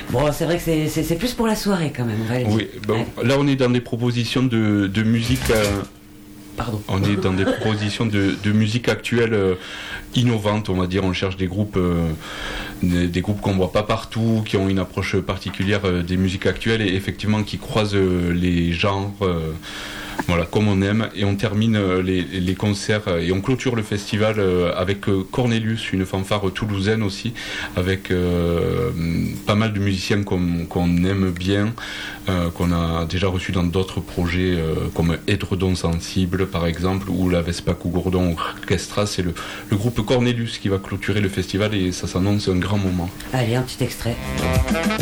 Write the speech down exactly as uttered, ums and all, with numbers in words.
Bon, c'est vrai que c'est, c'est, c'est plus pour la soirée quand même, on va le dire. Oui, bon, ouais. Là on est dans des propositions de, de musique. Euh, Pardon. On est dans des propositions de, de musique actuelle euh, innovantes, on va dire. On cherche des groupes, euh, des, des groupes qu'on voit pas partout, qui ont une approche particulière euh, des musiques actuelles et effectivement qui croisent euh, les genres. Euh, Voilà, comme on aime, et on termine euh, les, les concerts euh, et on clôture le festival euh, avec euh, Cornelius, une fanfare toulousaine aussi, avec euh, pas mal de musiciens qu'on, qu'on aime bien, euh, qu'on a déjà reçus dans d'autres projets euh, comme Édredon Sensible par exemple, ou la Vespa Gourdon Orchestra. C'est le, le groupe Cornelius qui va clôturer le festival et ça s'annonce un grand moment. Allez, un petit extrait.